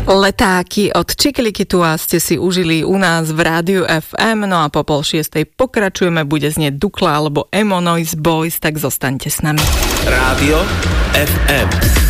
Letáky od Čikilikitua ste si užili u nás v Rádiu FM, no a po 5:30 pokračujeme, bude znieť Dukla alebo Emo Noise Boys, tak zostaňte s nami. Rádio FM.